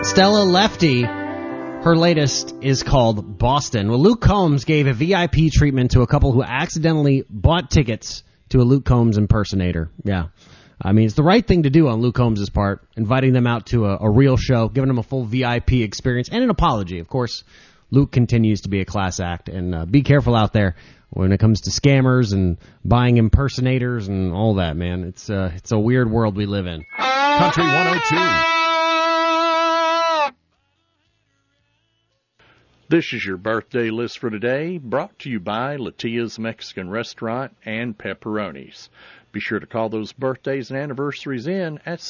Stella Lefty. Her latest is called Boston. Well, Luke Combs gave a VIP treatment to a couple who accidentally bought tickets to a Luke Combs impersonator. Yeah. I mean, it's the right thing to do on Luke Combs' part, inviting them out to a real show, giving them a full VIP experience, and an apology. Of course, Luke continues to be a class act, and be careful out there when it comes to scammers and buying impersonators and all that, man. It's a weird world we live in. Country 102. This is your birthday list for today, brought to you by Latia's Mexican Restaurant and Pepperonis. Be sure to call those birthdays and anniversaries in at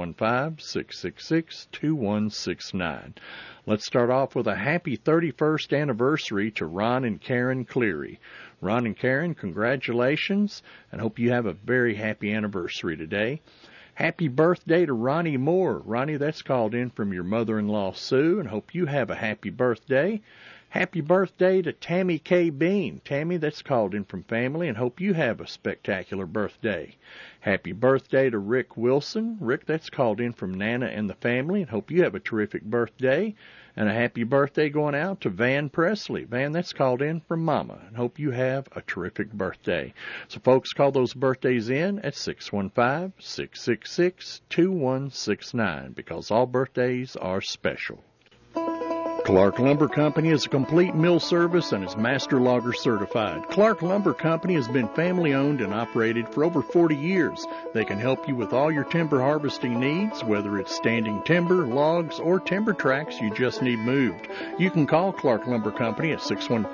615-666-2169. Let's start off with a happy 31st anniversary to Ron and Karen Cleary. Ron and Karen, congratulations, and hope you have a very happy anniversary today. Happy birthday to Ronnie Moore. Ronnie, that's called in from your mother-in-law, Sue, and hope you have a happy birthday. Happy birthday to Tammy K. Bean. Tammy, that's called in from family, and hope you have a spectacular birthday. Happy birthday to Rick Wilson. Rick, that's called in from Nana and the family, and hope you have a terrific birthday. And a happy birthday going out to Van Presley. Van, that's called in from Mama, and hope you have a terrific birthday. So, folks, call those birthdays in at 615-666-2169, because all birthdays are special. Clark Lumber Company is a complete mill service and is Master Logger certified. Clark Lumber Company has been family owned and operated for over 40 years. They can help you with all your timber harvesting needs, whether it's standing timber, logs, or timber tracks you just need moved. You can call Clark Lumber Company at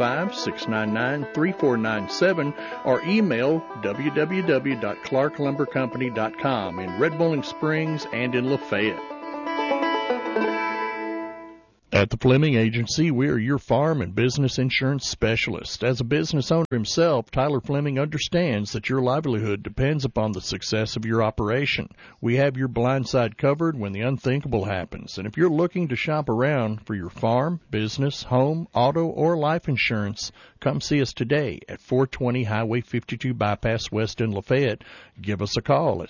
615-699-3497 or email www.clarklumbercompany.com in Red Bowling Springs and in Lafayette. At the Fleming Agency, we are your farm and business insurance specialist. As a business owner himself, Tyler Fleming understands that your livelihood depends upon the success of your operation. We have your blind side covered when the unthinkable happens. And if you're looking to shop around for your farm, business, home, auto, or life insurance, come see us today at 420 Highway 52 Bypass West in Lafayette. Give us a call at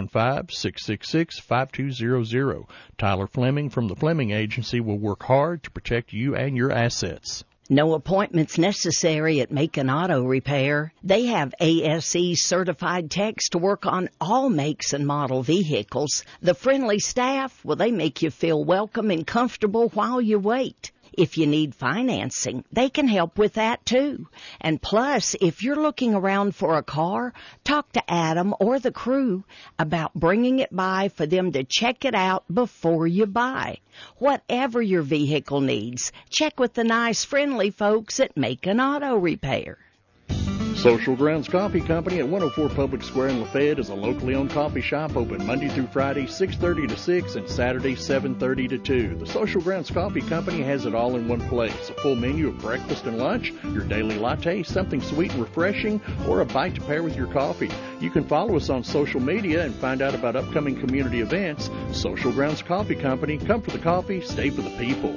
615-666-5200. Tyler Fleming from the Fleming Agency will work hard to protect you and your assets. No appointments necessary at Macon Auto Repair. They have ASE certified techs to work on all makes and model vehicles. The friendly staff, well, they make you feel welcome and comfortable while you wait. If you need financing, they can help with that too. And plus, if you're looking around for a car, talk to Adam or the crew about bringing it by for them to check it out before you buy. Whatever your vehicle needs, check with the nice, friendly folks at Macon Auto Repair. Social Grounds Coffee Company at 104 Public Square in Lafayette is a locally owned coffee shop open Monday through Friday, 6:30 to 6, and Saturday, 7:30 to 2. The Social Grounds Coffee Company has it all in one place. A full menu of breakfast and lunch, your daily latte, something sweet and refreshing, or a bite to pair with your coffee. You can follow us on social media and find out about upcoming community events. Social Grounds Coffee Company. Come for the coffee, stay for the people.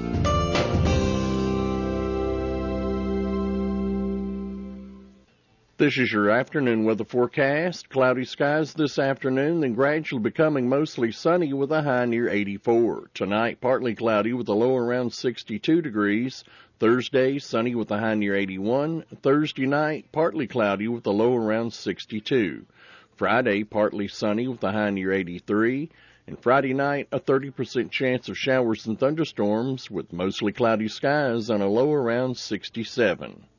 This is your afternoon weather forecast. Cloudy skies this afternoon, then gradually becoming mostly sunny with a high near 84. Tonight, partly cloudy with a low around 62 degrees. Thursday, sunny with a high near 81. Thursday night, partly cloudy with a low around 62. Friday, partly sunny with a high near 83. And Friday night, a 30% chance of showers and thunderstorms with mostly cloudy skies and a low around 67.